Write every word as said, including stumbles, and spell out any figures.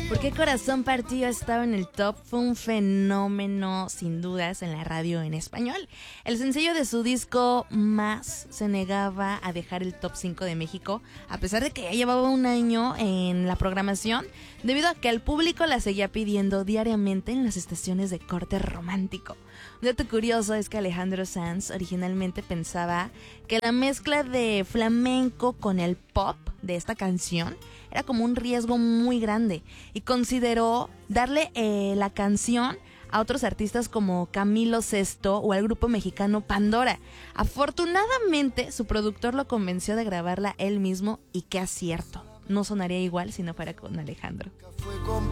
¿Por qué Corazón Partido estaba en el top? Fue un fenómeno sin dudas en la radio en español. El sencillo de su disco Más se negaba a dejar el top cinco de México, a pesar de que ya llevaba un año en la programación, debido a que el público la seguía pidiendo diariamente en las estaciones de corte romántico. Un dato curioso es que Alejandro Sanz originalmente pensaba que la mezcla de flamenco con el pop de esta canción era como un riesgo muy grande y consideró darle eh, la canción a otros artistas como Camilo Sesto o al grupo mexicano Pandora. Afortunadamente, su productor lo convenció de grabarla él mismo y qué acierto. No sonaría igual si no fuera con Alejandro. Fue con